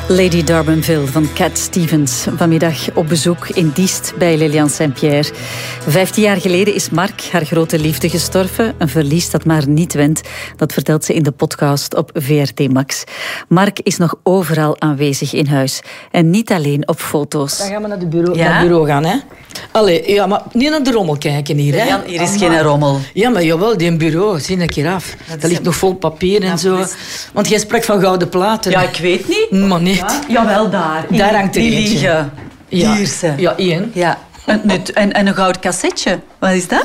Lady Darbanville van Cat Stevens. Vanmiddag op bezoek in Diest bij Liliane Saint-Pierre. 15 jaar geleden is Mark, haar grote liefde, gestorven. Een verlies dat maar niet went. Dat vertelt ze in de podcast op VRT Max. Mark is nog overal aanwezig in huis. En niet alleen op foto's. Dan gaan we naar het bureau gaan, hè? Allee, ja, maar niet naar de rommel kijken hier, hè? Jan, hier is geen rommel. Ja, maar jawel, die bureau, zie een keer af. Dat ligt nog vol papier en zo. Want jij sprak van gouden platen. Ja, ik weet niet. Maar niet. Ja, jawel, daar. Daar hangt er die eentje. liggen. Ja. Hier ze. Ja, één. Ja. En een goud cassetje. Wat is dat?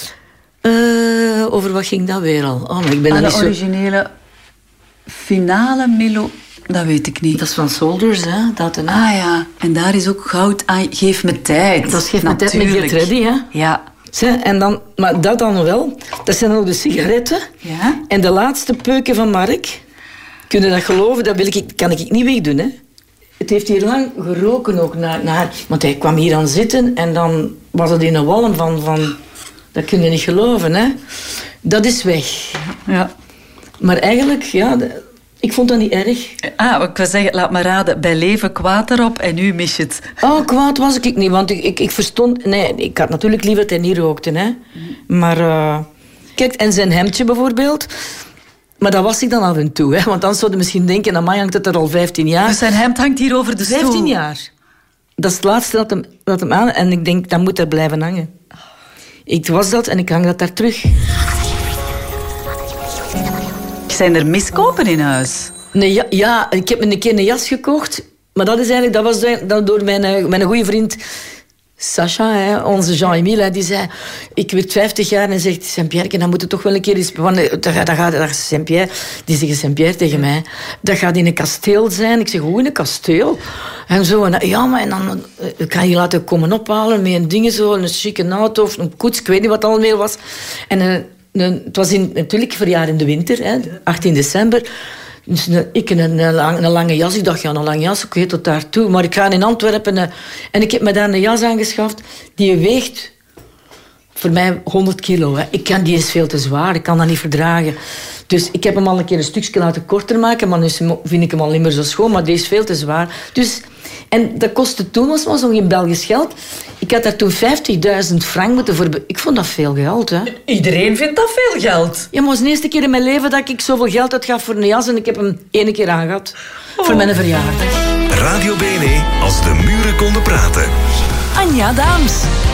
Over wat ging dat weer al? Oh, maar ik ben Aan er de niet originele finale melo... Dat weet ik niet. Dat is van Soldiers, hè? Dat en Ah ja, en daar is ook goud aan. Geef me tijd. Dat geeft me tijd met Get Ready, hè? Ja. En dan, maar dat dan wel. Dat zijn ook de sigaretten. Ja? En de laatste peuken van Mark. Kun je dat geloven? Dat kan ik niet wegdoen, hè? Het heeft hier lang geroken ook naar... Want hij kwam hier aan zitten en dan was het in een walm van... Dat kun je niet geloven, hè? Dat is weg. Ja. Maar eigenlijk, ja... Ik vond dat niet erg. Ik wil zeggen, laat me raden. Bij leven kwaad erop en nu mis je het. Oh, kwaad was ik niet, want ik verstond... Nee, ik had natuurlijk liever dat hij niet rookte, hè. Maar, kijk, en zijn hemdje bijvoorbeeld... Maar dat was ik dan af en toe, hè. Want dan zouden misschien denken, amai, hangt het er al 15 jaar. Dus zijn hemd hangt hier over de stoel. 15 jaar. Dat is het laatste dat hem aan... En ik denk, dat moet er blijven hangen. Ik was dat en ik hang dat daar terug. Zijn er miskopen in huis? Nee, ja, ik heb me een keer een jas gekocht. Maar dat was door mijn goede vriend Sacha, hè, onze Jean-Emile. Die zei, ik werd 50 jaar en zegt, Saint-Pierre, dan moet het toch wel een keer eens... Saint-Pierre, die zegt Saint-Pierre tegen mij, dat gaat in een kasteel zijn. Ik zeg, hoe in een kasteel? En zo, en, ja, maar en dan kan je laten komen ophalen met een ding zo, een chique auto of een koets, ik weet niet wat het allemaal was. En het was natuurlijk verjaar in de winter, hè, 18 december. Dus ik een lange jas. Ik dacht, ja, een lange jas, oké, tot daartoe. Maar ik ga in Antwerpen en ik heb me daar een jas aangeschaft. Die weegt voor mij 100 kilo. Hè. Die is veel te zwaar, ik kan dat niet verdragen. Dus ik heb hem al een keer een stukje laten korter maken, maar nu vind ik hem al niet meer zo schoon. Maar die is veel te zwaar. Dus... En dat kostte toen, was nog in Belgisch geld. Ik had daar toen 50.000 frank moeten voor... Ik vond dat veel geld, hè. Iedereen vindt dat veel geld. Ja, maar het was de eerste keer in mijn leven dat ik zoveel geld uitgaf voor een jas. En ik heb hem 1 keer aangehad. Voor mijn verjaardag. Radio BNE, als de muren konden praten. Anja Daams.